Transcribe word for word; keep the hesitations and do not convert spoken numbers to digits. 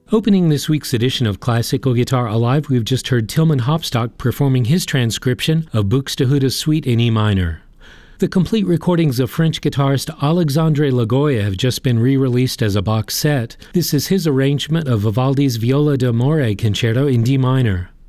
Opening this week's edition of Classical Guitar Alive, we've just heard Tilman Hopstock performing his transcription of Buxtehude's Suite in E minor. The complete recordings of French guitarist Alexandre Lagoya have just been re-released as a box set. This is his arrangement of Vivaldi's Viola d'Amore Concerto in D minor.